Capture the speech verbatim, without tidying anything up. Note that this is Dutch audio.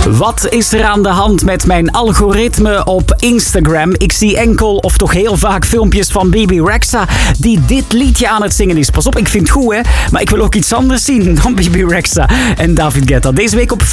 Wat is er aan de hand met mijn algoritme op Instagram? Ik zie enkel of toch heel vaak filmpjes van Bebe Rexha die dit liedje aan het zingen is. Pas op, ik vind het goed hè, maar ik wil ook iets anders zien dan Bebe Rexha en David Guetta. Deze week op